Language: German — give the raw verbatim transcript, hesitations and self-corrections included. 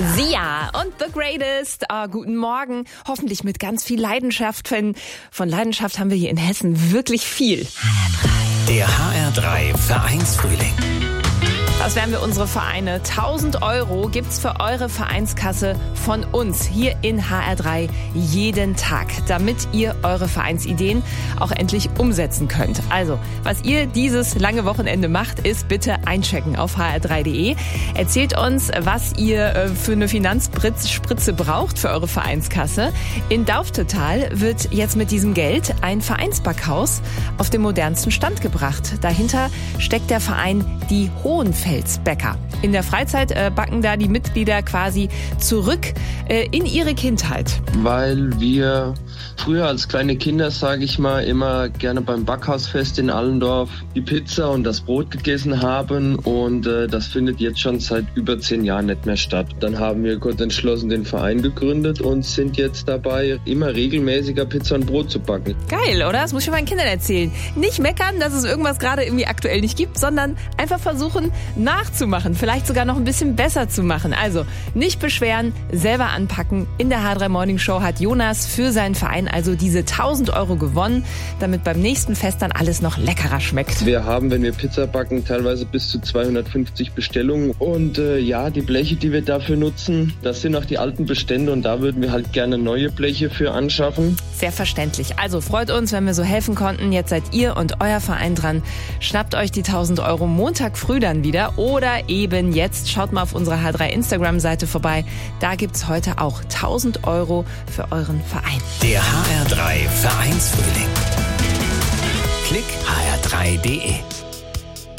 Sia und The Greatest. Oh, guten Morgen. Hoffentlich mit ganz viel Leidenschaft. Von, von Leidenschaft haben wir hier in Hessen wirklich viel. Der H R drei Vereinsfrühling. Das wären wir unsere Vereine. tausend Euro gibt's für eure Vereinskasse von uns hier in H R drei jeden Tag, damit ihr eure Vereinsideen auch endlich umsetzen könnt. Also, was ihr dieses lange Wochenende macht, ist bitte einchecken auf h r drei punkt d e. Erzählt uns, was ihr äh, für eine Finanzspritze braucht für eure Vereinskasse. In Dauftetal wird jetzt mit diesem Geld ein Vereinsbackhaus auf den modernsten Stand gebracht. Dahinter steckt der Verein Die Hohenfelsbäcker. In der Freizeit äh, backen da die Mitglieder quasi zurück äh, in ihre Kindheit. Weil wir früher als kleine Kinder, sage ich mal, immer gerne beim Backhausfest in Allendorf die Pizza und das Brot gegessen haben und äh, das findet jetzt schon seit über zehn Jahren nicht mehr statt. Dann haben wir kurz entschlossen den Verein gegründet und sind jetzt dabei, immer regelmäßiger Pizza und Brot zu backen. Geil, oder? Das muss ich meinen Kindern erzählen. Nicht meckern, dass es irgendwas gerade irgendwie aktuell nicht gibt, sondern einfach versuchen nachzumachen, vielleicht sogar noch ein bisschen besser zu machen. Also nicht beschweren, selber anpacken. In der H drei Morning Show hat Jonas für seinen Verein also diese tausend Euro gewonnen, damit beim nächsten Fest dann alles noch leckerer schmeckt. Wir haben, wenn wir Pizza backen, teilweise bis zu zweihundertfünfzig Bestellungen und äh, ja, die Bleche, die wir dafür nutzen, das sind auch die alten Bestände und da würden wir halt gerne neue Bleche für anschaffen. Sehr verständlich. Also freut uns, wenn wir so helfen konnten. Jetzt seid ihr und euer Verein dran. Schnappt euch die tausend Euro Montag früh dann wieder oder eben jetzt. Schaut mal auf unserer H drei Instagram-Seite vorbei. Da gibt's heute auch tausend Euro für euren Verein. Der H R drei Vereinsfrühling. Klick h r drei punkt d e.